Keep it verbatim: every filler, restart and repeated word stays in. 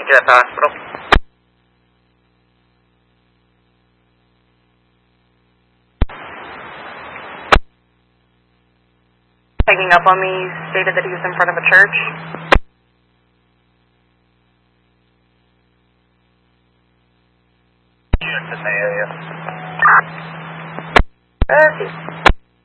Thank you, that's hospital. Hanging up on me, stated that he was in front of a church. Units in the area. Okay.